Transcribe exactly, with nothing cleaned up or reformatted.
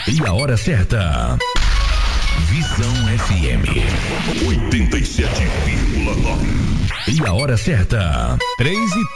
E a hora certa. Visão F M oitenta e sete vírgula nove. E a hora certa. Três e